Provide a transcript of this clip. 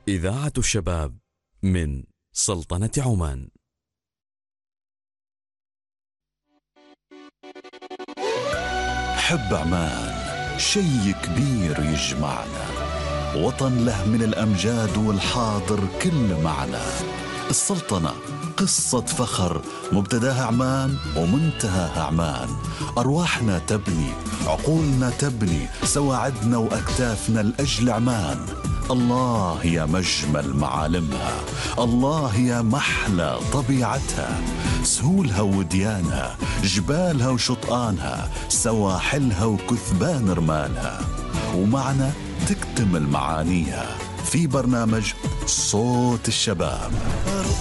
إذاعة الشباب من سلطنة عمان. حب عمان شي كبير يجمعنا، وطن له من الأمجاد والحاضر كل معنى. السلطنة قصة فخر، مبتداها عمان ومنتهاها عمان. أرواحنا تبني، عقولنا تبني، سواعدنا وأكتافنا لأجل عمان. الله يا مجمل معالمها، الله يا محلى طبيعتها، سهولها وديانها، جبالها وشطآنها، سواحلها وكثبان رمالها. ومعنا تكتمل معانيها في برنامج صوت الشباب.